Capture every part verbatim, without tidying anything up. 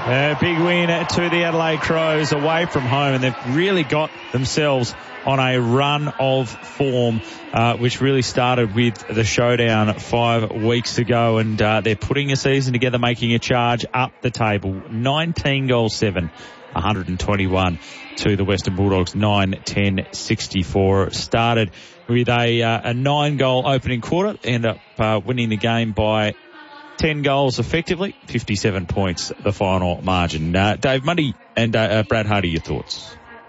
A big win to the Adelaide Crows away from home, and they've really got themselves on a run of form, uh, which really started with the showdown five weeks ago, and uh, they're putting a season together, making a charge up the table. nineteen goals, seven, one hundred twenty-one to the Western Bulldogs, nine ten sixty-four. Started with a, uh, a nine-goal opening quarter, ended up uh, winning the game by ten goals effectively, fifty-seven points the final margin. Uh, Dave Mundy and uh, Brad Hardy, your thoughts?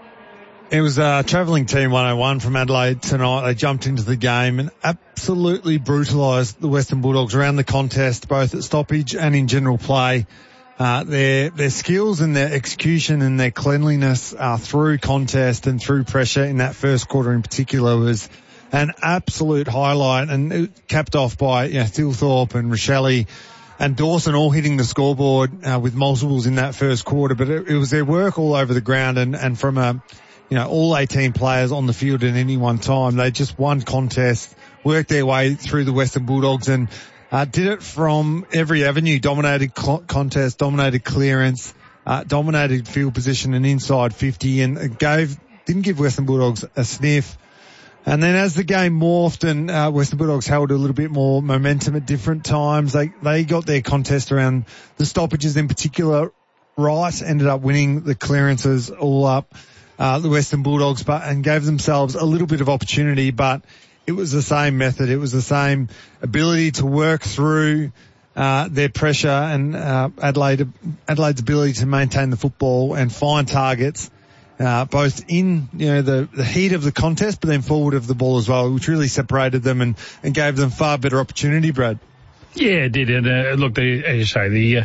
It was a travelling team one oh one from Adelaide tonight. They jumped into the game and absolutely brutalised the Western Bulldogs around the contest, both at stoppage and in general play. Uh, their, their skills and their execution and their cleanliness uh, through contest and through pressure in that first quarter in particular was an absolute highlight, and it capped off by, you know, Thilthorpe and Rochelle and Dawson all hitting the scoreboard uh, with multiples in that first quarter. But it, it was their work all over the ground, and, and from a, you know, all eighteen players on the field at any one time. They just won contest, worked their way through the Western Bulldogs, and uh, did it from every avenue. Dominated co- contest, dominated clearance, uh, dominated field position and inside fifty, and gave didn't give Western Bulldogs a sniff. And then as the game morphed and uh, Western Bulldogs held a little bit more momentum at different times, they they got their contest around the stoppages in particular right, ended up winning the clearances all up, uh, the Western Bulldogs, but and gave themselves a little bit of opportunity, but it was the same method. It was the same ability to work through uh, their pressure and uh, Adelaide Adelaide's ability to maintain the football and find targets. Uh, both in, you know, the, the heat of the contest, but then forward of the ball as well, which really separated them and, and gave them far better opportunity, Brad. Yeah, it did. And uh, look, the, as you say, the uh,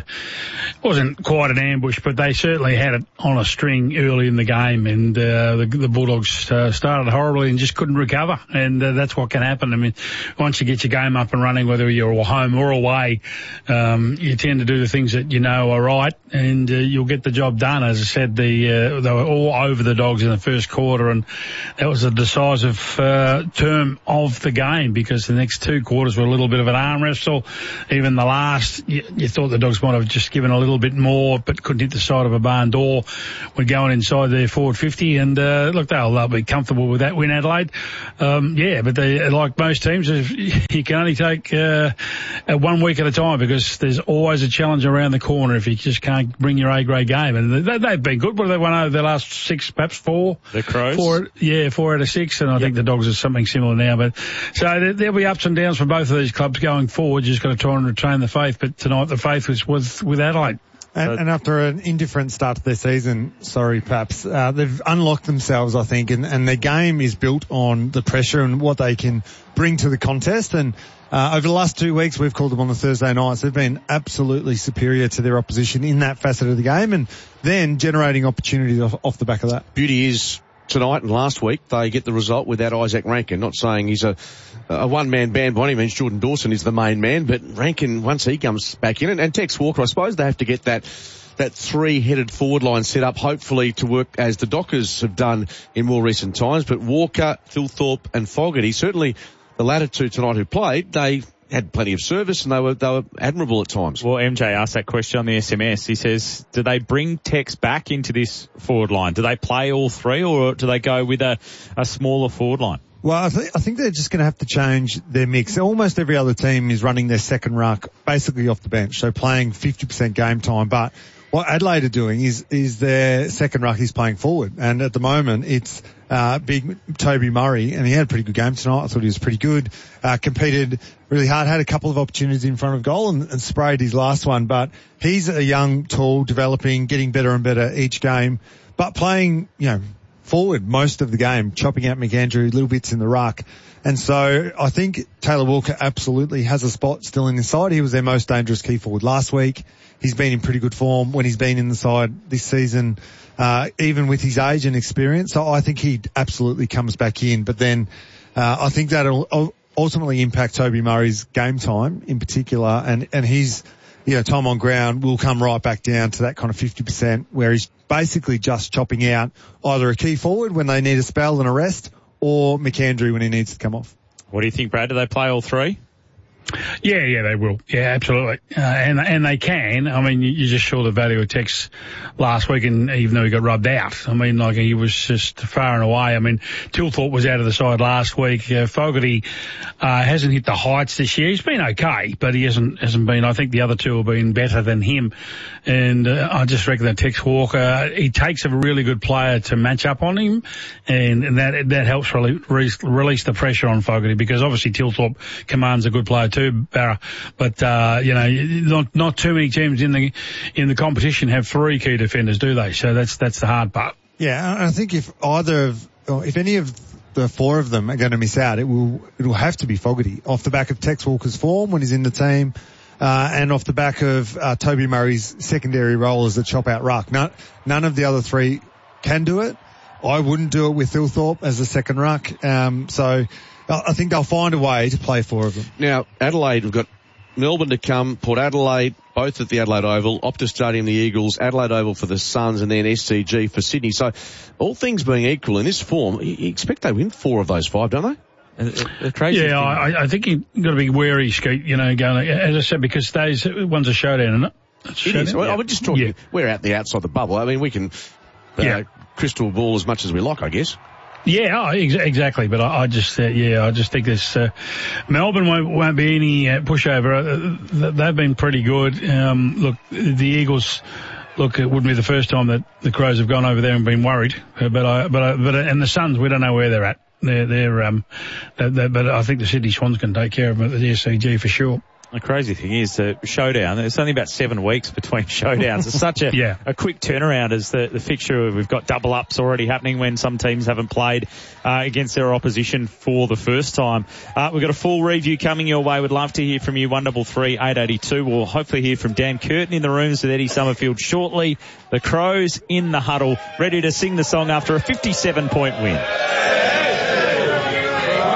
wasn't quite an ambush, but they certainly had it on a string early in the game, and uh, the, the Bulldogs uh, started horribly and just couldn't recover. And uh, that's what can happen. I mean, once you get your game up and running, whether you're home or away, um, you tend to do the things that you know are right, and uh, you'll get the job done. As I said, the uh, they were all over the Dogs in the first quarter, and that was a decisive uh, term of the game, because the next two quarters were a little bit of an arm wrestle. Even the last, you, you thought the Dogs might have just given a little bit more, but couldn't hit the side of a barn door. We're going inside their forward fifty, and uh, look, they'll, they'll be comfortable with that win, Adelaide. Um, yeah, but they, like most teams, you can only take uh, one week at a time, because there's always a challenge around the corner if you just can't bring your A-grade game. And they, they've been good. What have they won over the last six, perhaps four? The Crows? Four, yeah, four out of six, and I yep. think the Dogs are something similar now. But so there, there'll be ups and downs for both of these clubs going forward. You just got to try and retain the faith, but tonight the faith was, was with Adelaide. And, and after an indifferent start to their season, sorry, perhaps, uh, they've unlocked themselves, I think, and, and their game is built on the pressure and what they can bring to the contest. And uh, over the last two weeks, we've called them on the Thursday nights. They've been absolutely superior to their opposition in that facet of the game, and then generating opportunities off, off the back of that. Beauty is tonight and last week they get the result without Isaac Rankin. Not saying he's a, a one-man band by any means. Jordan Dawson is the main man, but Rankin, once he comes back in, and, and Tex Walker, I suppose they have to get that that three-headed forward line set up, hopefully to work as the Dockers have done in more recent times. But Walker, Thilthorpe and Fogarty, certainly the latter two tonight who played, they had plenty of service and they were they were admirable at times. Well, M J asked that question on the S M S. He says, do they bring Tex back into this forward line? Do they play all three, or do they go with a, a smaller forward line? Well, I, th- I think they're just going to have to change their mix. Almost every other team is running their second ruck basically off the bench, so playing fifty percent game time. But what Adelaide are doing is is their second ruck is playing forward, and at the moment it's uh big Toby Murray, and he had a pretty good game tonight. I thought he was pretty good. Uh competed really hard, had a couple of opportunities in front of goal and, and sprayed his last one. But he's a young, tall, developing, getting better and better each game, but playing, you know, forward most of the game, chopping out McAndrew, little bits in the ruck. And so I think Taylor Walker absolutely has a spot still in the side. He was their most dangerous key forward last week. He's been in pretty good form when he's been in the side this season, uh, even with his age and experience. So I think he absolutely comes back in. But then uh, I think that'll ultimately impact Toby Murray's game time in particular, and, and his, you know, time on ground will come right back down to that kind of fifty percent where he's basically just chopping out either a key forward when they need a spell and a rest, or McAndrew when he needs to come off. What do you think, Brad? Do they play all three? Yeah, yeah, they will. Yeah, absolutely. Uh, and and they can. I mean, you, you just saw the value of Tex last week, and even though he got rubbed out, I mean, like he was just far and away. I mean, Tilthorpe was out of the side last week. Uh, Fogarty uh, hasn't hit the heights this year. He's been okay, but he hasn't hasn't been. I think the other two have been better than him. And uh, I just reckon that Tex Walker, he takes a really good player to match up on him, and, and that that helps really, release, release the pressure on Fogarty, because obviously Tilthorpe commands a good player too, Barra. But uh, you know, not not too many teams in the in the competition have three key defenders, do they? So that's that's the hard part. Yeah, I think if either of, or if any of the four of them are going to miss out, it will it will have to be Fogarty, off the back of Tex Walker's form when he's in the team. Uh, and off the back of uh, Toby Murray's secondary role as the chop-out ruck. None, none of the other three can do it. I wouldn't do it with Tilthorpe as the second ruck. Um, so I think they'll find a way to play four of them. Now, Adelaide, we've got Melbourne to come, Port Adelaide, both at the Adelaide Oval, Optus Stadium, the Eagles, Adelaide Oval for the Suns, and then S C G for Sydney. So all things being equal in this form, you expect they win four of those five, don't they? The crazy yeah, thing. I, I think you've got to be wary, Skeet, you know, going, as I said, because those, one's a showdown, isn't it? It's it is. Well, yeah. I would just talk, yeah. We're out the outside the bubble. I mean, we can uh, yeah. crystal ball as much as we like, I guess. Yeah, oh, ex- exactly. But I, I just, uh, yeah, I just think this uh, Melbourne won't, won't be any uh, pushover. Uh, they've been pretty good. Um, look, the Eagles. Look, it wouldn't be the first time that the Crows have gone over there and been worried. Uh, but I, but I, but and the Suns, we don't know where they're at. They're, they're, um, they're, they're, but I think the Sydney Swans can take care of them at the S C G for sure. The crazy thing is the showdown. It's only about seven weeks between showdowns. It's such a yeah. a quick turnaround as the, the fixture. We've got double ups already happening when some teams haven't played uh, against their opposition for the first time. Uh, we've got a full review coming your way. We'd love to hear from you. One double three eight eighty two. We'll hopefully hear from Dan Curtin in the rooms with Eddie Summerfield shortly. The Crows in the huddle, ready to sing the song after a fifty-seven point win.